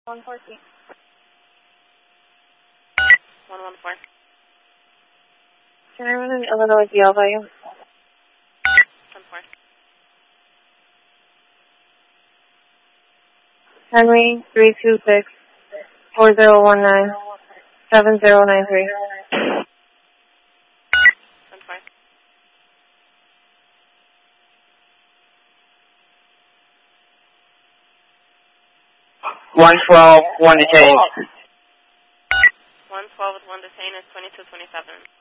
114. 114. Can I run an Illinois DL by you? 10-4. Henry 326 4019 7093. 10-4. 112, 1 detained. 112 with 1 detained is 2227.